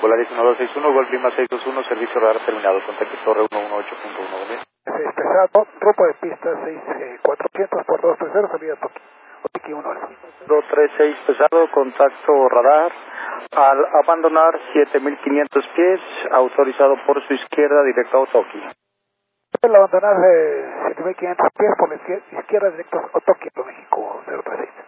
Volaris 1261, Golf Lima 621, servicio radar terminado, contacto torre 118.1. Pesado, rumbo de pista 6400 por 230, salida Toki 1. 236 pesado, contacto radar, al abandonar 7500 pies, autorizado por su izquierda, directo a Toki. Al abandonar 7500 pies por la izquierda, directo a Toki, México 036.